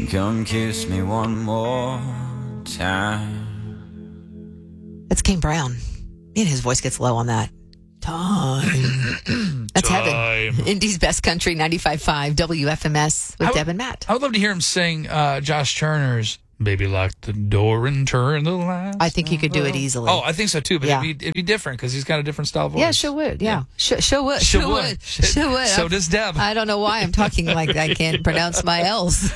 Come kiss me one more time. That's Kane Brown. Man, his voice gets low on that. Time. That's heaven. Indy's Best Country 95.5 WFMS with Deb and Matt. I would love to hear him sing Josh Turner's Baby Lock the Door and Turn the Lights. I think he could do it easily. Oh, I think so too, but Yeah. it'd be different because he's got a different style voice. Yeah, sure would. Yeah. Sure would. So does Deb. I don't know why I'm talking like I can't pronounce my L's.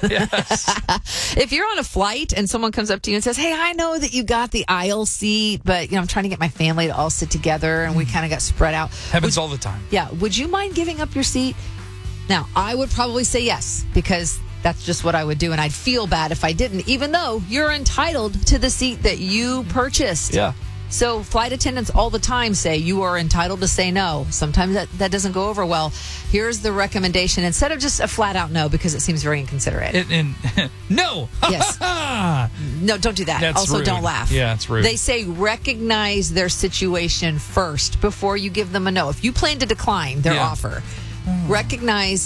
Yes. If you're on a flight and someone comes up to you and says, hey, I know that you got the aisle seat, but I'm trying to get my family to all sit together and we kind of got spread out. Happens all the time. Yeah. Would you mind giving up your seat? Now, I would probably say yes, because that's just what I would do. And I'd feel bad if I didn't, even though you're entitled to the seat that you purchased. Yeah. So flight attendants all the time say you are entitled to say no. Sometimes that doesn't go over well. Here's the recommendation. Instead of just a flat out no, because it seems very inconsiderate. No. Yes. No, don't do that. That's also, rude. don't laugh. Yeah, it's rude. They say recognize their situation first before you give them a no. If you plan to decline their offer, recognize,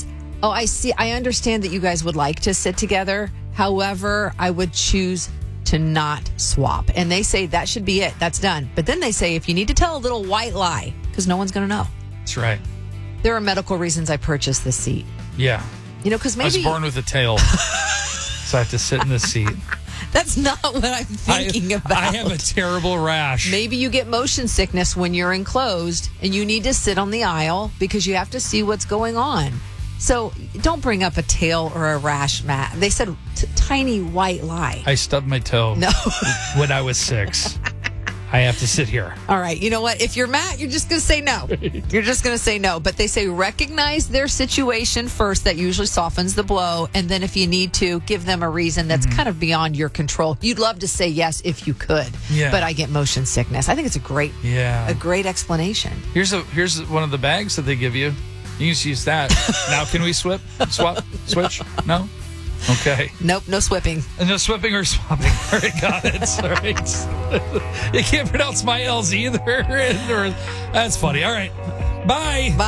I understand that you guys would like to sit together. However, I would choose to not swap. And they say that should be it. That's done. But then they say if you need to tell a little white lie, because no one's going to know. That's right. There are medical reasons I purchased this seat. Yeah. Because maybe I was born with a tail, so I have to sit in the seat. that's not what I'm thinking about. I have a terrible rash. Maybe you get motion sickness when you're enclosed and you need to sit on the aisle because you have to see what's going on. So don't bring up a tail or a rash, Matt. They said tiny white lie. I stubbed my toe when I was 6. I have to sit here. All right. You know what? If you're Matt, you're just going to say no. You're just going to say no. But they say recognize their situation first. That usually softens the blow. And then if you need to, give them a reason that's kind of beyond your control. You'd love to say yes if you could. Yeah. But I get motion sickness. I think it's a great explanation. Here's one of the bags that they give you. You can just use that. Now, can we switch? No? Okay. Nope, no swipping. No swipping or swapping. All right, got it. All right. You can't pronounce my L's either. That's funny. All right. Bye.